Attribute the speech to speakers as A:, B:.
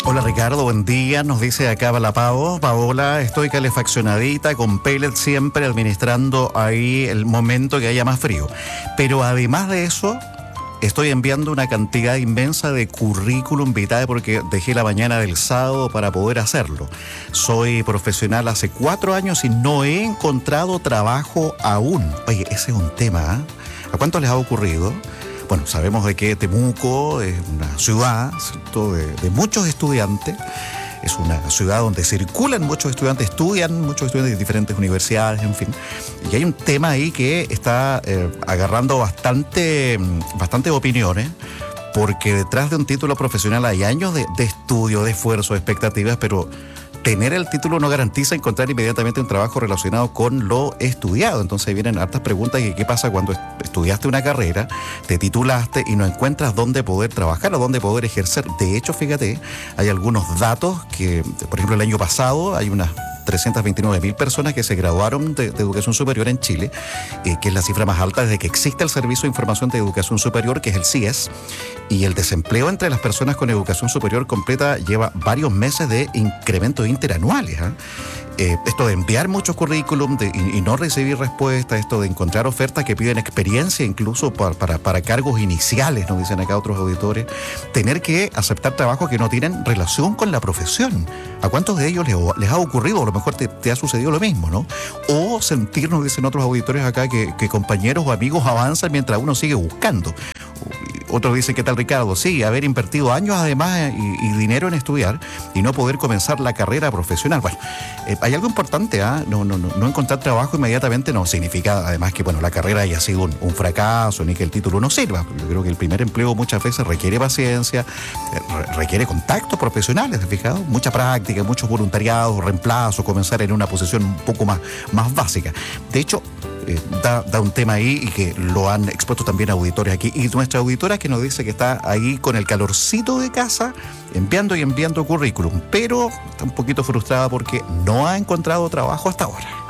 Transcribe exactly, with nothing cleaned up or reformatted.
A: Hola Ricardo, buen día. Nos dice acá la Pavo. Paola, estoy calefaccionadita con pellets siempre, administrando ahí el momento que haya más frío. Pero además de eso, estoy enviando una cantidad inmensa de currículum vitae porque dejé la mañana del sábado para poder hacerlo. Soy profesional hace cuatro años y no he encontrado trabajo aún. Oye, ese es un tema, ¿eh? ¿A cuánto les ha ocurrido? Bueno, sabemos de que Temuco es una ciudad, ¿cierto?, de, de muchos estudiantes. Es una ciudad donde circulan muchos estudiantes, estudian muchos estudiantes de diferentes universidades, en fin. Y hay un tema ahí que está eh, agarrando bastante, bastante opiniones, porque detrás de un título profesional hay años de, de estudio, de esfuerzo, de expectativas, pero tener el título no garantiza encontrar inmediatamente un trabajo relacionado con lo estudiado. Entonces vienen hartas preguntas y qué pasa cuando estudiaste una carrera, te titulaste y no encuentras dónde poder trabajar o dónde poder ejercer. De hecho, fíjate, hay algunos datos que, por ejemplo, el año pasado hay unas trescientas veintinueve mil personas que se graduaron de, de educación superior en Chile, eh, que es la cifra más alta desde que existe el Servicio de Información de Educación Superior, que es el C I E S, y el desempleo entre las personas con educación superior completa lleva varios meses de incrementos interanuales, ¿eh? Eh, esto de enviar muchos currículum de, y, y no recibir respuesta, esto de encontrar ofertas que piden experiencia incluso para, para, para cargos iniciales, nos dicen acá otros auditores, tener que aceptar trabajos que no tienen relación con la profesión. ¿A cuántos de ellos les, les ha ocurrido? A lo mejor te, te ha sucedido lo mismo, ¿no? O sentirnos, dicen otros auditores acá, que, que compañeros o amigos avanzan mientras uno sigue buscando. Otros dicen, ¿qué tal, Ricardo? Sí, haber invertido años además y, y dinero en estudiar y no poder comenzar la carrera profesional. Bueno, eh, hay algo importante, ¿ah? ¿eh? No, no, no, no encontrar trabajo inmediatamente no significa además que bueno, la carrera haya sido un, un fracaso ni que el título no sirva. Yo creo que el primer empleo muchas veces requiere paciencia, eh, requiere contactos profesionales, ¿te has fijado? Mucha práctica, muchos voluntariados, reemplazos, comenzar en una posición un poco más, más básica. De hecho, Eh, da, da un tema ahí y que lo han expuesto también auditores aquí. Y nuestra auditora que nos dice que está ahí con el calorcito de casa, enviando y enviando currículum, pero está un poquito frustrada porque no ha encontrado trabajo hasta ahora.